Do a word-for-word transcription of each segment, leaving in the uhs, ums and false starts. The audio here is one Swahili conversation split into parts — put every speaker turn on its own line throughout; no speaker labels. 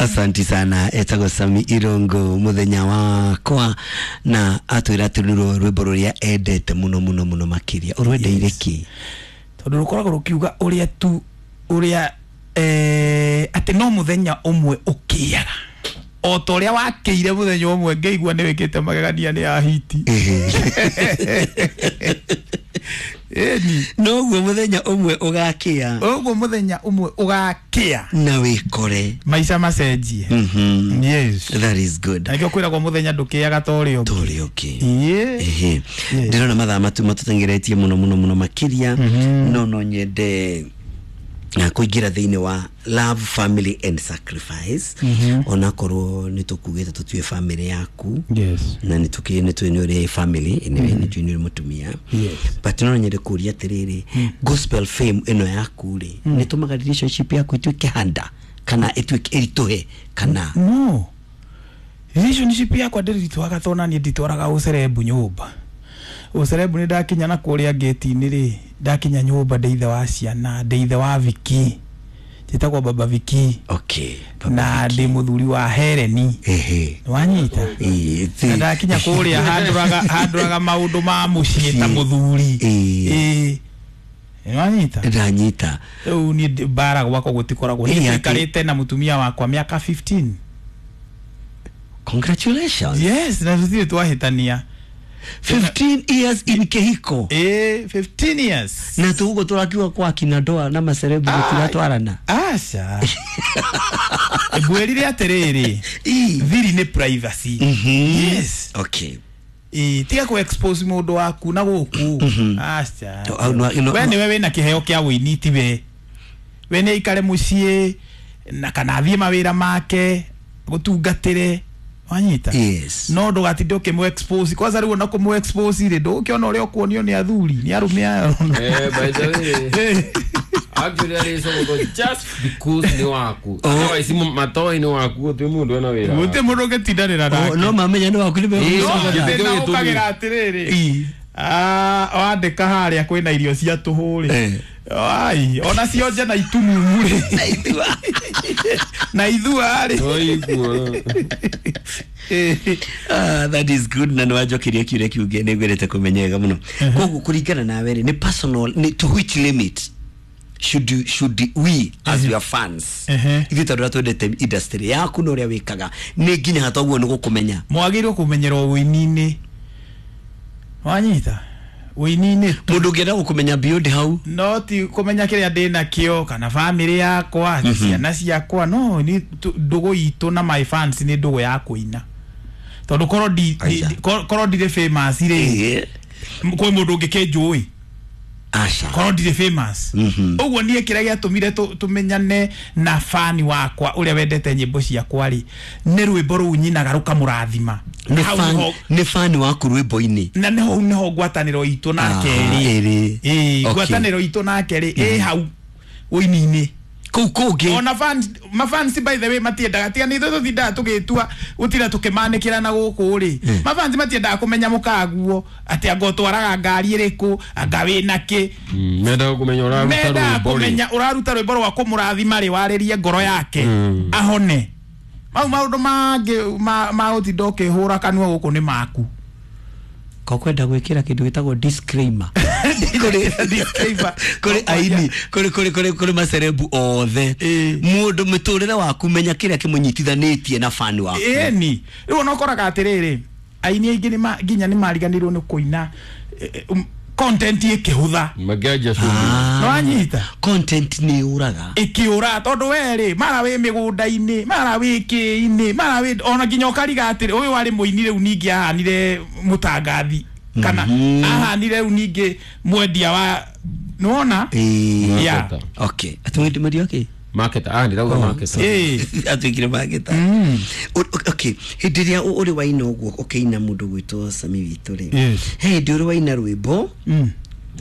Asante sana etago Sami Irongo muthenya wakwa na atwira turiro rwimbo ruria endete muno muno muno makiria urwendeire ki
tondu rukoragwo rukiuga uria tu uria eh ati no muthenya umwe ukiaga o to uria wakiire muthenya umwe ngeigua ni wikite magegania ni ahiti eni
no gwo muthenya umwe ugakia
ogwo muthenya umwe ugakia
na wikore
maisha macenjie
mhm
yes
that is good
akio kwira kwa muthenya ndukiaga tori oki
tori oki
yeah
ehe ndirona mathaa matu matutengeretie muno muno muno makiria no no nyende na kuingira thiini wa love family and sacrifice ona korwo nitukugite tutue family yaku
yes
na nitukie nitwe uri family ine ni junior mutumia
yes
but no nyende kuria tiriri gospel fame ino yaku ri nitumaga relationship yaku ituike handa kana ituike erituhe kana
no relationship yaku ndirituaga tona ni nditwaraga ucerebu nyumba ucerebu ni ndakinya na kuria gate ni ri ndakinya nyumba ndeithe wa ciana ndeithe wa Viki titagwa baba Viki
okay
na ndi muthuri wa Heleni
ehe
wanyita
eh
ndakinya kuria handuraga handuraga maundu ma mucie ta muthuri eh wanyita
ndanyita
eu ni bara gwako gutikoragwo ni karite na mutumia wakwa miaka fifteen
congratulations
yes na tuthire twahitania
fifteen years in Kehiko
eh fifteen years
na tugo turakiwa kwa kina ndoa na macerebu tiratwarana
asha egwerire aterere thiri ni privacy yes
okay
eh tia ku expose mundu waku na guku asha we ni wewe na kiheo kia wini tiwe we ni ikare mucie na kana thie mawira make gutungatire wanyita
yes
no ndo gatinde ukimwe expose kwanza riu na kumwe expose ri ndo ukiona uri okuonio ni athuri ni arumia
eh by the way actually there is something just because ni waku no isimu matoi ni waku tu mundu na wira
wote mundu getindanira nake
no mamenya ni waku ni
no ukagira atiriri ah wandika haria kwina irio cia tuhuri ai ona cionje na itumumure
na ithua
na ithua ri
oiguo
ah that is good na no ajokirie kiure kiuge ne gwerete kumenyega muno kogu kuringana na were ni personal ni to which limit should you, should we as your fans ithi tondå twendete industry yaku no ria wikaga ni nginya hataguo ni gukumenya
mwagirwo kumenyerwo wini-ini wanyita wini-ini
mundu ngienda gukumenya beyond hau
no ti kumenya kiria ndina kio kana family yakwa ciana ciakwa no ni ndugu itu na my fans ni ndugu ya kuina tondu koro di koro di famous ri koi mundu ngikenjui
asha
koro di famous uguo nie kiria giatumire tumenyane na fani wakwa uria wendete nyimbo ciakwa ri ni rwimbo ru nyinaga rukamurathima
ni fan ni fan waku rwimbo-ini
na neho neho ngwataniro itu nake ri eh ngwataniro itu nake ri eh hau wini-ini
kou kugi
ona fans ma fans by the way matiendaga tia ni thotho thinda tugitua utira tukimanikira na guku ri ma fans matiendaga kumenya mukaguo ati angotwaraga ngari iriku angawi naki
menda kumenya uraruta rwimbo
menda kumenya uraruta rwimbo rwa kumurathima ri waririe ngoro yake ahone mau maundu mangi ma utindoke hura kanwa guku ni maku
ko kwenda gwikira kindu gitagwo disclaimer kuri disclaimer kuri aini kuri kuri kuri kuri macerebu othe mundu muturire waku menya kiria kimunyitithanitie na fan waku
eni riu nokoraga atiriri aini aingi ni nginya ni mariganirwo ni kuina content ikihutha
mageja shughuli
no anyita
content ni uraga
ikiura tondu weri mara wi migunda-ini mara wi ki-ini mara wi ona nginya ukariga atiri uyu wari muini riu ningi ahanire mutangathi kana ahanire riu ningi mwendia wa nuona
ya okay atwendi mari okay
market ah ndira uga market
eh
atwikire market okay hindiria uri waina uguo ukiina mundu gwitwo Sami witu ri he ndi uri waina rwimbo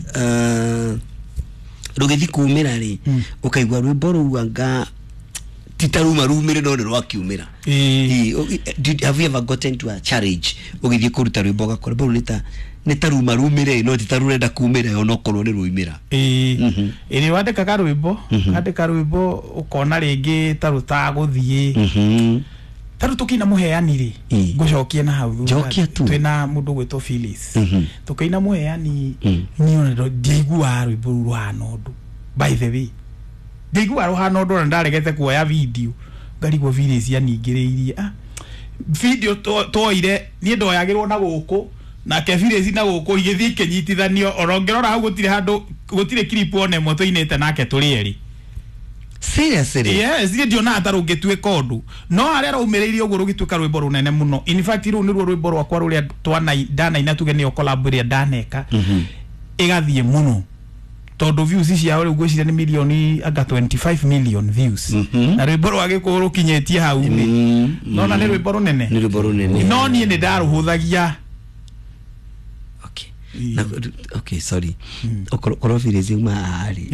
uh rugithi kumira ri ukaigwa rwimbo ruanga titaruma rumire no ne rwakiumira
eh
have you ever gotten to a challenge ugithie kuruta rwimbo gakora bau nita nitaruma rumire no titarurenda kumira ono korwo ni ruimira
eh iri wandika ka rwimbo andika rwimbo ukona ringi taruta guthie
mhm
taru tukina muheani ri ngucokia na hau
jokia tu
twina mundu gwitwo Phyllis
mhm
tukaina muheani ni ona ndiigua rwimbo ruhana undu by the way ndiigua ruhana undu na ndaregete kuoya video ngarigwo Phyllis yaningiriirie ah video toire ni ndoyagirwo na guku na Phyllis na guku igithii kinyitithanio orongerora hau gutire handu gutire clip one moto inete nake turi eri
seriously
yes ndi ndiona ataru ngitweka undu no aria raumireirie uguo rugitweka rwimbo runene muno in fact ru ni ruo rwimbo rwakwa ruria twana dana ina tuge ni collab ria daneka igathie muno tondu views ciao riu gwiciria ni milioni aga twenty-five million views na rwimbo rwagiko rukinyetie hau ni no na ni rwimbo runene
ni rwimbo runene
no ni ni ndaruhuthagia
okay na okay sorry okoro Phyllis uma ari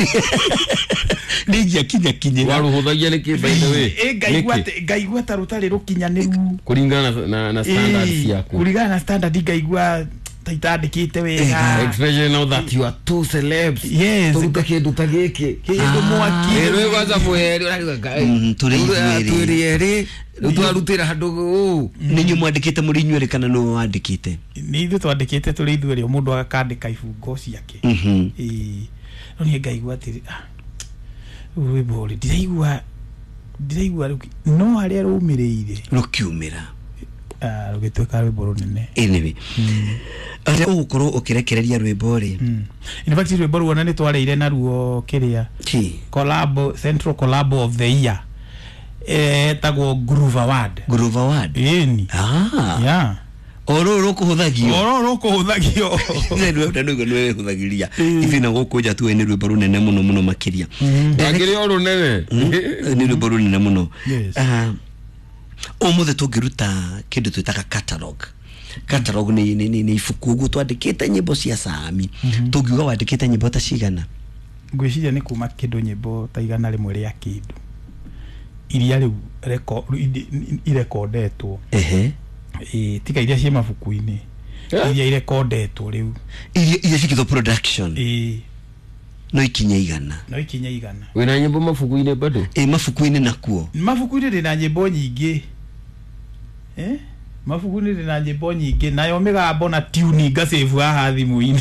ndigia kinya kinya
waruhuthagia ni ki by the way
eh ngaigua ngaigua tarutari rukinyaniru
kuringana na na standards yaku
kuringana na standard ngaigua taitandikite wega
expression now that you are two celebs
yes
turuta kindu ta giki
kindu mwaki
rero kwanza muheri uraga kai turi eri utwarutira handu
ni nyu mwandikite muri nywere kana no wandikite
ni ithu twandikite turi ithu ri mundu agakandika ibungo ciake
mhm
eh no ni ngaigua atiri we boli ndiraigua ndiraigua no aria rumireire
rukiumira
ah rugitweka rwimbo runene
anyway aria ugukorwo ukirekereria rwimbo ri
in fact rwimbo ruona ni twareire na ruo kiria
ki
collab central collab of the year eh tagwo Groove Award
Groove Award
eni
ah
yeah
oro ro kuhuthagio
oro ro kuhuthagio
ne rwimbo no no kuhuthagiria ithi na gukuja tu ni rwimbo runene muno muno makiria
ngiri oro runene
ni rwimbo runene muno
yes
ah omothe tungiruta kindu twitaga catalog catalog ni ni ni ifuku gu twandikite nyimbo cia Sami tungiuga wandikite nyimbo ta cigana
ngwiciria ni kuma kindu nyimbo ta igana rimwe ria kindu iria riu record irekondetwo
ehe
eh tika iria cia mabuku-ini iria irekondetwo riu
iria iria cikitho production
eh
no ikinya igana
no ikinya igana
wina nyimbo mabuku-ini bado
eh mabuku-ini nakuo
mabuku-ini rina nyimbo nyingi eh mabuku-ini rina nyimbo nyingi nayo migambo na tune ngacave haha thimu-ini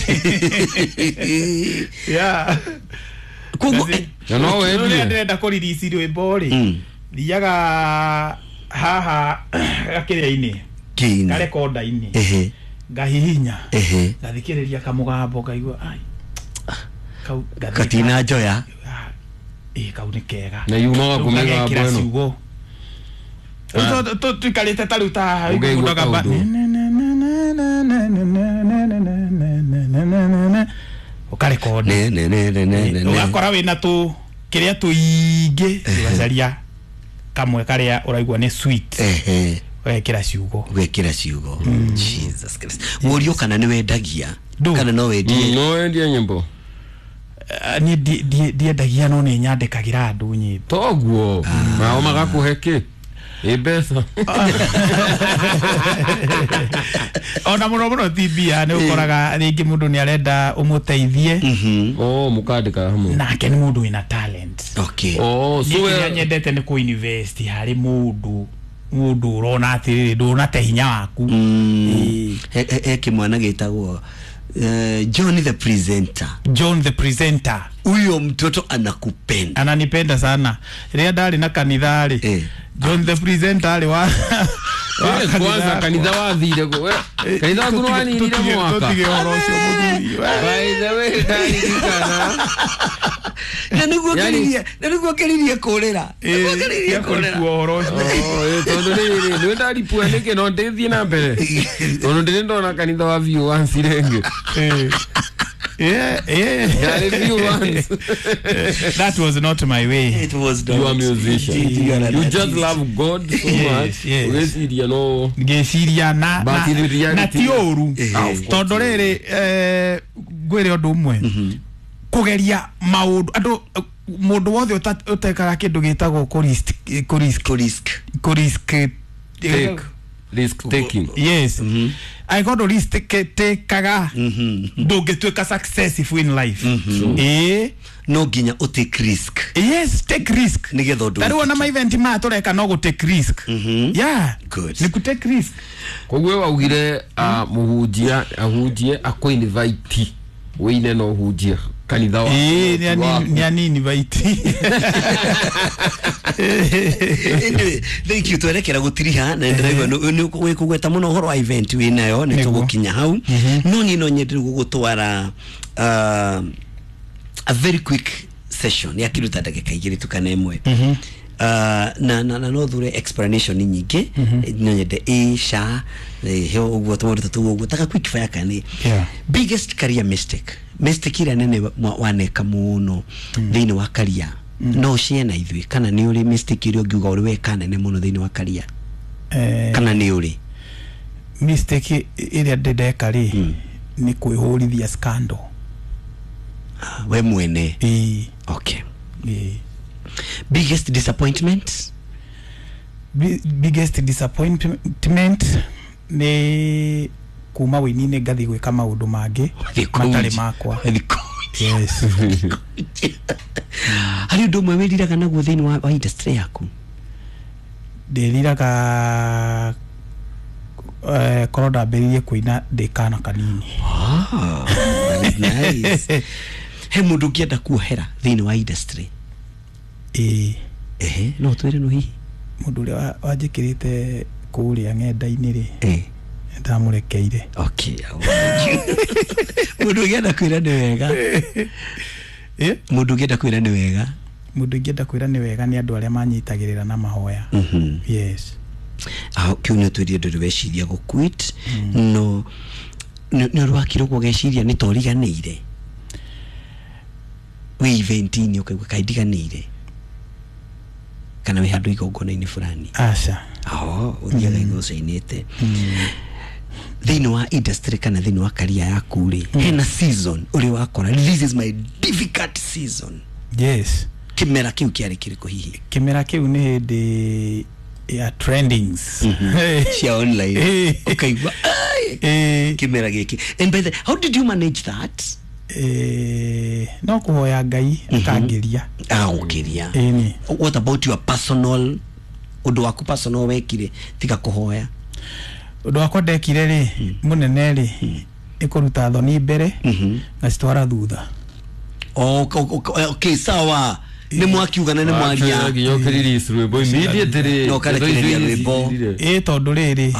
yeah
kogo
no we
ndenda ko release rwimbo ri thiaga haha gakiria-ini
kina
garekonda-ini
ehe
ngahihinya
ehe
ngathikiriria kamugambo ngaigua ai kau
katina njoya
eh kau ni kega
na yumaga kumega
bueno to to tukalite taruta
ugaigua
ukarekonda
ne ne ne ne ne
ugakora wina tu kiria tuingi ugacaria kamwe karia uraigua ni sweet
ehe
wekira ciugo
wekira ciugo Jesus Christ murio kana ni wendagia kana no wendie
no wendie nyimbo
ni die die dagia no ni nyandikagira andu nyimbo
toguo mao magakuheke ibesa
ona muno muno tibia ni ukoraga ringi mundu ni arenda umuteithie
oh mukandika hamwe
nake ni mundu ina talent
okay
oh
so we nyendete ni ku university hari mundu mundu urona atiri nduna te hinya waku
eh kimwana gitagwo John the presenter
John the presenter
huyo mtoto anakupenda
ananipenda sana ria ndari na kanithari eh. John the presenter ali wa
kwanza kanitha wathire go kanitha kuno wanirire mwaka
tutige orocio muthuri
by the way ndari kana
na niguo keririe na niguo keririe kurira niguo keririe kurira
orocio
oh eh tondu riri ndu ndari puanike no ndithie na mbere tondu ndiri ndona kanitha wa view once renge
eh yeah yeah that was not my way
it was not.
You are a musician you, you just love God so yes, much
yes
you know
ngeciria na na, na tioru tondu riri eh gwire undu umwe kugeria maundu andu mundu wothe utekaga kindu gitagwo ku risk ku risk
ku risk
ku risk
take risk taking
yes mm -hmm. I got to risk take tekaga ndungituika successful in life mm -hmm. eh
no ginya o take risk
yes take risk
nigetho ndu
tari wana ma event ma tureka no go take risk
mm -hmm.
yeah
good
ni ku take risk
kogwe waugire a muhunjia ahunjie akwa invite wine no hunjia kanitha wa
eh ni ani invite
thank you twerekera gutiriha na ndiraigwa ni kugweta muno horo wa event winayo ni tugukinya hau no ni no nyendire gugutwara a very quick session ya kiruta dakika igiri tukana imwe Uh, na na na no thure explanation nyingi no nyende isha he ugwo tumuri tutu ugwo taka quick fire kani
yeah.
Biggest career mistake mistake ira nene waneka muno thini wa career no ciena ithui kana ni uri mistake iri ngiuga uri weka nene muno thini wa career eh kana ni uri
mistake iri ndeka ri ni kwihurithia scandal
we mwene
eh
okay
eh
biggest disappointment
B biggest disappointment ni kuma winine ngathi gwika maundu mangi matari makwa yes
hari ndo mwe wiriraga naguo thini wa, wa industry yaku
ndiriraga eh korwo ndambiririe kuina ndikana kanini
ah nice he mundu ngienda kuohera thini wa industry
eh
eh no twere no hi
mundu ria wanjikirite kuria ngenda-ini ri
eh
ndamurekeire
okay mundu ngienda kwira ni wega
eh
mundu ngienda kwira ni wega
mundu ngienda kwira ni wega ni andu aria manyitagirira na mahoya
mhm
yes
ah kiunyo twiri ndu weciria go quit no no rwakiro kugeciria ni toriganire we event ni ukagwa kaidiganire kana we handu igongona-ini fulani
asha
oh uthiaga igocainite thini wa industry kana thini wa career yaku ri hena season uri wakora this is my difficult season
yes
kimera kiu kiari kiriko hihi
kimera kiu ni hindi ya trendings
cia online ukaigwa
eh
kimera giki and by the how did you manage that
eh no kuhoya Ngai akangiria
ah ukiria
eh
what about your personal undu waku personal wekire tika kuhoya
undu wakwa ndekire ri munene ri ikuruta thoni mbere na citwara thutha
okay sawa ni mwakiuga na ni mwaria
nginya ukiriri rwimbo immediately
no kana kiriri rwimbo
eh tondu riri